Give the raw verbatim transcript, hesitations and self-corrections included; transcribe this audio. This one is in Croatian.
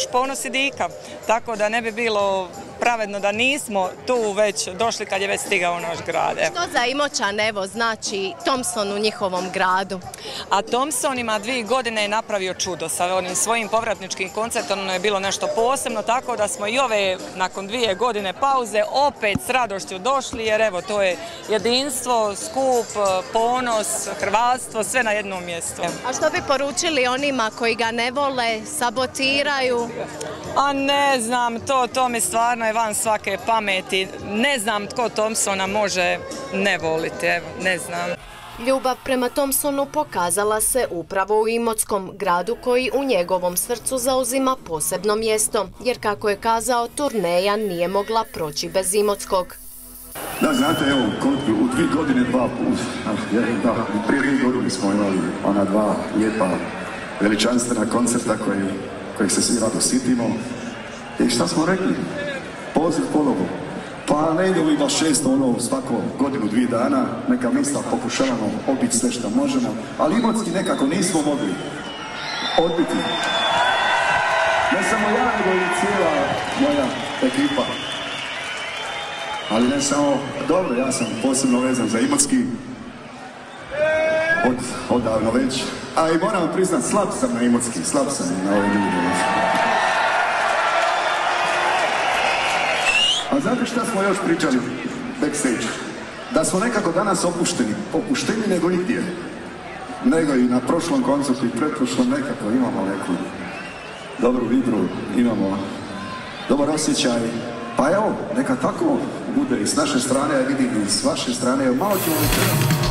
Ponos i Dika, tako da ne bi bilo pravedno da nismo tu već došli kad je već stigao u naš grad. Što za Imoćan, evo, znači Thompson u njihovom gradu? A Thompson ima dvije godine i napravio čudo sa onim svojim povratničkim koncertom, ono je bilo nešto posebno, tako da smo i ove, nakon dvije godine pauze, opet s radošću došli, jer evo, to je jedinstvo, skup, ponos, hrvatstvo, sve na jednom mjestu. A što bi poručili onima koji ga ne vole, sabotiraju? A ne znam, to, to mi stvarno je van svake pameti. Ne znam tko Thompsona može ne voliti, evo, ne znam. Ljubav prema Thompsonu pokazala se upravo u Imotskom, gradu koji u njegovom srcu zauzima posebno mjesto, jer kako je kazao, turneja nije mogla proći bez Imotskog. Da, znate, evo, u dvije godine dva put, da, prije dvije godine smo imali ona dva lijepa veličanstvena koncerta koji, kojih se svi rado sitimo. I šta smo rekli? Poziv ponovo. Pa ne ide li baš često ono svako godinu, dvije dana, neka mjesta pokušavamo obiti sve što možemo, ali Imotski nekako nismo mogli odbiti. Ne samo ja, nego i cijela moja ekipa. Ali ne samo, dobro, ja sam posebno vezan za Imotski od, odavno već, a i moram priznat, slab sam na Imotski, slab sam na ove ljude. A znate šta smo još pričali backstage? Da smo nekako danas opušteni, opušteni nego nigdje. Nego i na prošlom koncertu i pretprošlom nekako imamo neku dobru vidru, imamo dobar osjećaj. Pa evo, neka tako bude i s naše strane, a vidim i s vaše strane, malo ćemo